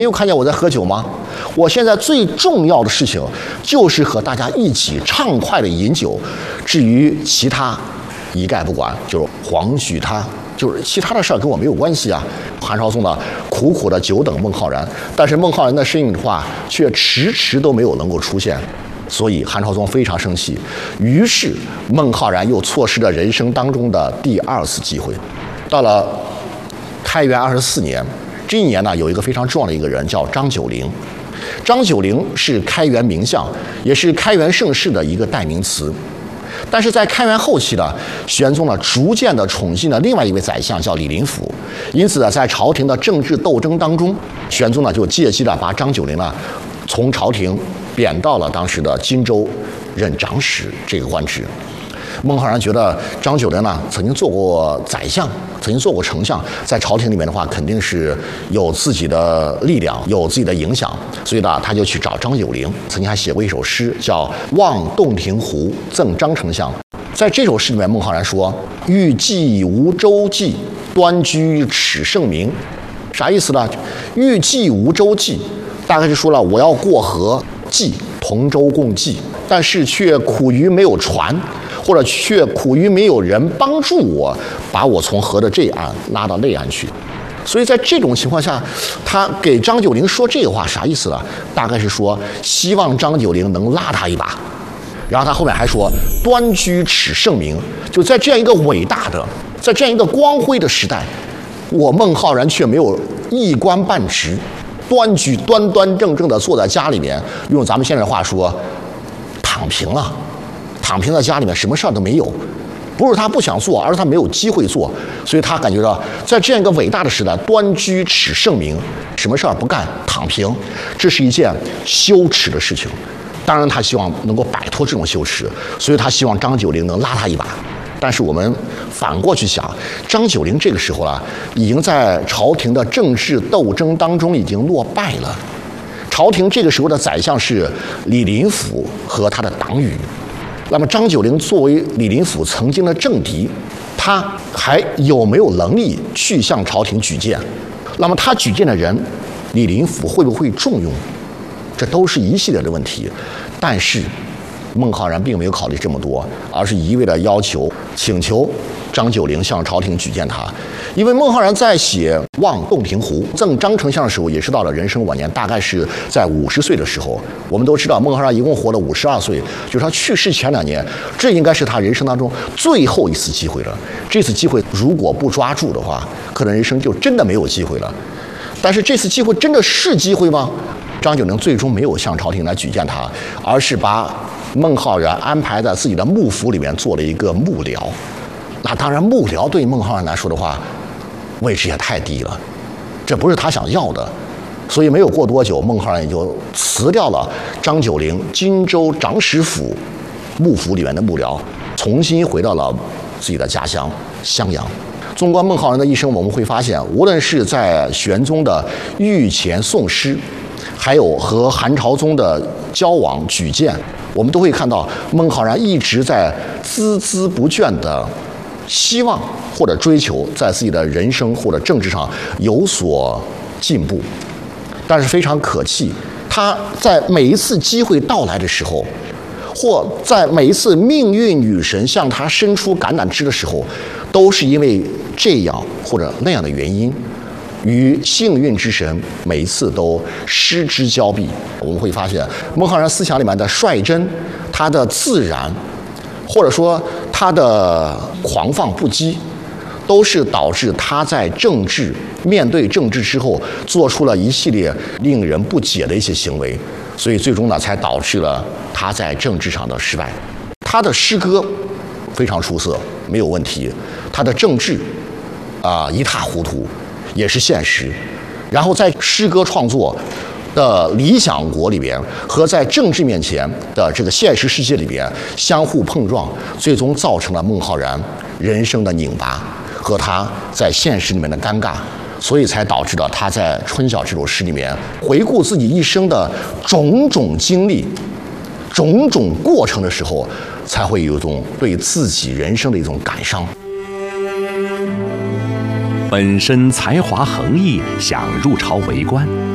没有看见我在喝酒吗？我现在最重要的事情就是和大家一起畅快的饮酒，至于其他一概不管，就是黄许他，就是其他的事儿跟我没有关系啊。韩朝宗呢，苦苦的久等孟浩然，但是孟浩然的身影的话，却迟迟都没有能够出现，所以韩朝宗非常生气。于是孟浩然又错失了人生当中的第2次机会。到了开元24年。这一年呢，有一个非常重要的一个人叫张九龄。张九龄是开元名相，也是开元盛世的一个代名词。但是在开元后期呢，玄宗呢逐渐的宠信了另外一位宰相叫李林甫，因此呢，在朝廷的政治斗争当中，玄宗呢就借机的把张九龄呢从朝廷贬到了当时的荆州任长史这个官职。孟浩然觉得张九龄呢曾经做过宰相，曾经做过丞相，在朝廷里面的话肯定是有自己的力量，有自己的影响，所以呢他就去找张九龄，曾经还写过一首诗叫《望洞庭湖赠张丞相》。在这首诗里面，孟浩然说：“欲济无舟楫，端居耻圣明。”啥意思呢？欲济无舟楫，大概是说了我要过河济，同舟共济，但是却苦于没有船，或者却苦于没有人帮助我，把我从河的这岸拉到那岸去。所以在这种情况下，他给张九龄说这个话啥意思呢？大概是说希望张九龄能拉他一把。然后他后面还说端居耻圣明，就在这样一个伟大的，在这样一个光辉的时代，我孟浩然却没有一官半职，端居端端正正的坐在家里面，用咱们现在的话说，躺平了。躺平在家里面，什么事儿都没有，不是他不想做，而是他没有机会做，所以他感觉到在这样一个伟大的时代，端居耻圣明，什么事儿不干，躺平，这是一件羞耻的事情。当然，他希望能够摆脱这种羞耻，所以他希望张九龄能拉他一把。但是我们反过去想，张九龄这个时候啊，已经在朝廷的政治斗争当中已经落败了。朝廷这个时候的宰相是李林甫和他的党羽。那么张九龄作为李林甫曾经的政敌，他还有没有能力去向朝廷举荐？那么他举荐的人，李林甫会不会重用？这都是一系列的问题。但是孟浩然并没有考虑这么多，而是一味的请求张九龄向朝廷举荐他。因为孟浩然在写《望洞庭湖赠张丞相》的时候，也是到了人生晚年，大概是在50岁的时候。我们都知道孟浩然一共活了52岁，就是他去世前2年，这应该是他人生当中最后一次机会了。这次机会如果不抓住的话，可能人生就真的没有机会了。但是这次机会真的是机会吗？张九龄最终没有向朝廷来举荐他，而是把孟浩然安排在自己的幕府里面做了一个幕僚。那当然，幕僚对孟浩然来说的话，位置也太低了，这不是他想要的。所以没有过多久，孟浩然也就辞掉了张九龄荆州长史府幕府里面的幕僚，重新回到了自己的家乡襄阳。纵观孟浩然的一生，我们会发现，无论是在玄宗的御前诵诗，还有和韩朝宗的交往举荐，我们都会看到孟浩然一直在孜孜不倦的希望或者追求在自己的人生或者政治上有所进步。但是非常可气，他在每一次机会到来的时候，或在每一次命运女神向他伸出橄榄枝的时候，都是因为这样或者那样的原因，与幸运之神每一次都失之交臂。我们会发现孟浩然思想里面的率真，他的自然，或者说他的狂放不羁，都是导致他在面对政治之后做出了一系列令人不解的一些行为，所以最终呢才导致了他在政治上的失败。他的诗歌非常出色，没有问题，他的政治一塌糊涂，也是现实。然后在诗歌创作的理想国里边和在政治面前的这个现实世界里边相互碰撞，最终造成了孟浩然人生的拧巴和他在现实里面的尴尬，所以才导致了他在《春晓》这首诗里面回顾自己一生的种种经历、种种过程的时候，才会有一种对自己人生的一种感伤。 本身才华横溢，想入朝为官，